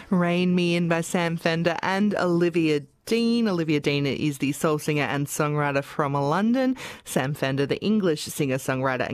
Rain Me In by Sam Fender and Olivia Dean. Olivia Dean is the soul singer and songwriter from London. Sam Fender, the English singer-songwriter and